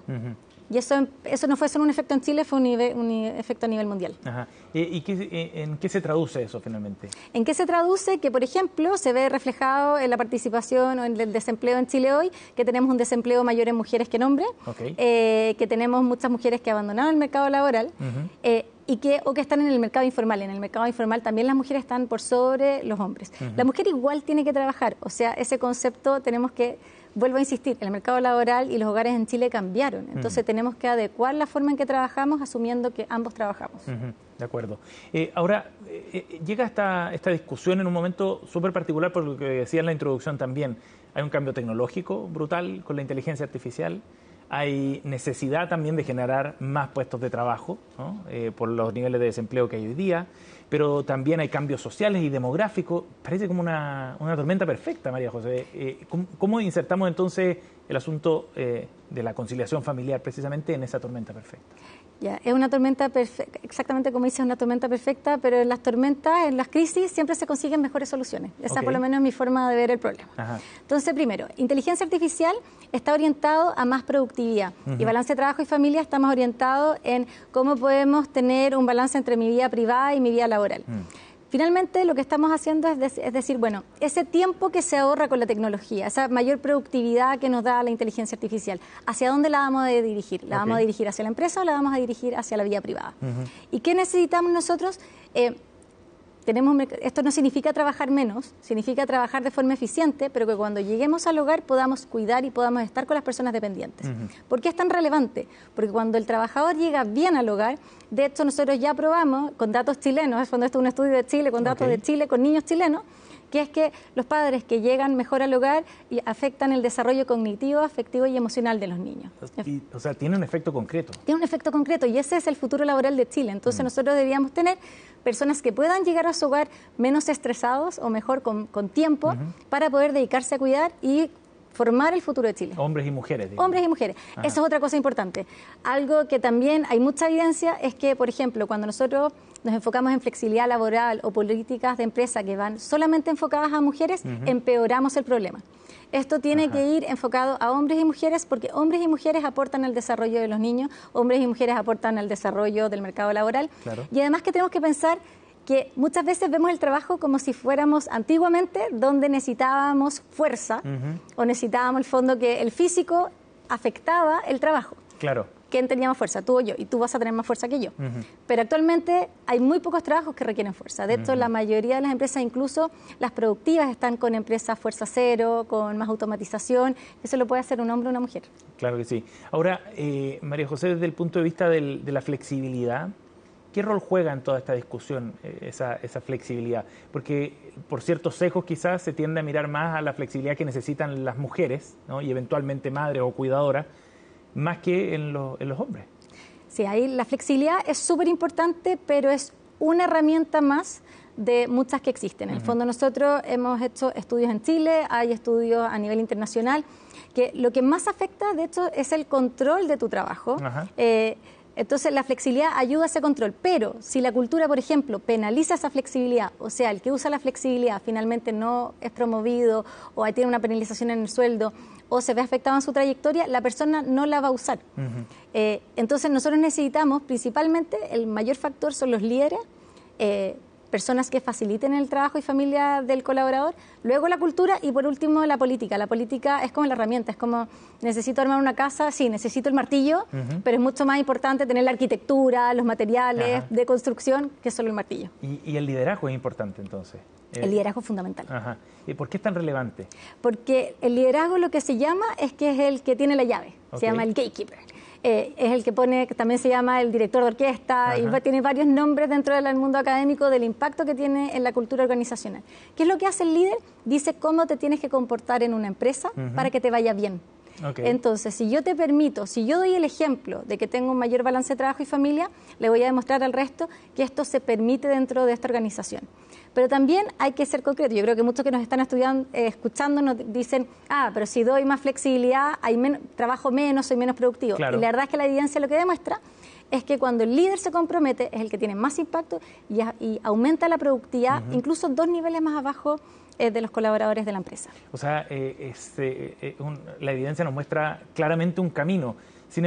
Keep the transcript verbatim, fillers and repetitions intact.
Uh-huh. Y eso, eso no fue solo un efecto en Chile, fue un, nivel, un efecto a nivel mundial. Ajá. ¿Y qué, en qué se traduce eso finalmente? ¿En qué se traduce? Que, por ejemplo, se ve reflejado en la participación o en el desempleo en Chile hoy, que tenemos un desempleo mayor en mujeres que en hombres, okay. eh, que tenemos muchas mujeres que abandonaron el mercado laboral, uh-huh. eh, y que, o que están en el mercado informal. En el mercado informal también las mujeres están por sobre los hombres. Uh-huh. La mujer igual tiene que trabajar, o sea, ese concepto tenemos que... Vuelvo a insistir, el mercado laboral y los hogares en Chile cambiaron. Entonces uh-huh. tenemos que adecuar la forma en que trabajamos asumiendo que ambos trabajamos. Uh-huh. De acuerdo. Eh, ahora, eh, llega esta, esta discusión en un momento súper particular por lo que decía en la introducción también. Hay un cambio tecnológico brutal con la inteligencia artificial. Hay necesidad también de generar más puestos de trabajo, ¿no? eh, por los niveles de desempleo que hay hoy día, pero también hay cambios sociales y demográficos. Parece como una, una tormenta perfecta, María José. Eh, ¿cómo, ¿Cómo insertamos entonces el asunto eh, de la conciliación familiar precisamente en esa tormenta perfecta? Ya, es una tormenta perfecta, exactamente como dices, una tormenta perfecta, pero en las tormentas, en las crisis, siempre se consiguen mejores soluciones. Esa okay. por lo menos es mi forma de ver el problema. Ajá. Entonces, primero, inteligencia artificial está orientado a más productividad uh-huh. y balance de trabajo y familia está más orientado en cómo podemos tener un balance entre mi vida privada y mi vida laboral. Uh-huh. Finalmente, lo que estamos haciendo es, de, es decir, bueno, ese tiempo que se ahorra con la tecnología, esa mayor productividad que nos da la inteligencia artificial, ¿hacia dónde la vamos a dirigir? ¿La okay. vamos a dirigir hacia la empresa o la vamos a dirigir hacia la vida privada? Uh-huh. ¿Y qué necesitamos nosotros? Eh, tenemos, esto no significa trabajar menos, significa trabajar de forma eficiente, pero que cuando lleguemos al hogar podamos cuidar y podamos estar con las personas dependientes. Uh-huh. ¿Por qué es tan relevante? Porque cuando el trabajador llega bien al hogar, de hecho nosotros ya probamos con datos chilenos, cuando esto es un estudio de Chile, con datos okay. de Chile, con niños chilenos, que es que los padres que llegan mejor al hogar y afectan el desarrollo cognitivo, afectivo y emocional de los niños. Y, o sea, tiene un efecto concreto. Tiene un efecto concreto y ese es el futuro laboral de Chile. Entonces mm. nosotros deberíamos tener personas que puedan llegar a su hogar menos estresados o mejor con, con tiempo uh-huh. para poder dedicarse a cuidar y formar el futuro de Chile. Hombres y mujeres. Digamos. Hombres y mujeres. Ajá. Eso es otra cosa importante. Algo que también hay mucha evidencia es que, por ejemplo, cuando nosotros nos enfocamos en flexibilidad laboral o políticas de empresa que van solamente enfocadas a mujeres, uh-huh. empeoramos el problema. Esto tiene Ajá. que ir enfocado a hombres y mujeres porque hombres y mujeres aportan al desarrollo de los niños, hombres y mujeres aportan al desarrollo del mercado laboral. Claro. Y además que tenemos que pensar que muchas veces vemos el trabajo como si fuéramos antiguamente donde necesitábamos fuerza uh-huh. o necesitábamos el fondo que el físico afectaba el trabajo. Claro. ¿Quién tenía más fuerza? Tú o yo, y tú vas a tener más fuerza que yo. Uh-huh. Pero actualmente hay muy pocos trabajos que requieren fuerza. De hecho, uh-huh. la mayoría de las empresas, incluso las productivas, están con empresas fuerza cero, con más automatización. Eso lo puede hacer un hombre o una mujer. Claro que sí. Ahora, eh, María José, desde el punto de vista del, de la flexibilidad, ¿qué rol juega en toda esta discusión eh, esa, esa flexibilidad? Porque por ciertos sesgos quizás se tiende a mirar más a la flexibilidad que necesitan las mujeres, ¿no? Y eventualmente madres o cuidadoras, más que en, lo, en los hombres. Sí, ahí la flexibilidad es súper importante, pero es una herramienta más de muchas que existen. En el uh-huh. fondo nosotros hemos hecho estudios en Chile, hay estudios a nivel internacional, que lo que más afecta, de hecho, es el control de tu trabajo. Uh-huh. Eh, Entonces, la flexibilidad ayuda a ese control, pero si la cultura, por ejemplo, penaliza esa flexibilidad, o sea, el que usa la flexibilidad finalmente no es promovido o ahí tiene una penalización en el sueldo o se ve afectado en su trayectoria, la persona no la va a usar. Uh-huh. Eh, entonces, nosotros necesitamos, principalmente, el mayor factor son los líderes, eh, personas que faciliten el trabajo y familia del colaborador, luego la cultura y por último la política. La política es como la herramienta, es como necesito armar una casa, sí, necesito el martillo, uh-huh. pero es mucho más importante tener la arquitectura, los materiales Ajá. de construcción que solo el martillo. ¿Y, y el liderazgo es importante entonces? El eh, liderazgo es fundamental. Ajá. ¿Y por qué es tan relevante? Porque el liderazgo lo que se llama es que es el que tiene la llave, okay. se llama el gatekeeper. Eh, es el que pone, que también se llama el director de orquesta, Ajá. y tiene varios nombres dentro del mundo académico del impacto que tiene en la cultura organizacional. ¿Qué es lo que hace el líder? Dice cómo te tienes que comportar en una empresa uh-huh. para que te vaya bien. Okay. Entonces, si yo te permito, si yo doy el ejemplo de que tengo un mayor balance de trabajo y familia, le voy a demostrar al resto que esto se permite dentro de esta organización. Pero también hay que ser concreto. Yo creo que muchos que nos están estudiando, eh, escuchando nos dicen, ah, pero si doy más flexibilidad, hay menos, trabajo menos, soy menos productivo. Claro. Y la verdad es que la evidencia lo que demuestra es que cuando el líder se compromete es el que tiene más impacto y, y aumenta la productividad, uh-huh. incluso dos niveles más abajo eh, de los colaboradores de la empresa. O sea, eh, es, eh, un, la evidencia nos muestra claramente un camino.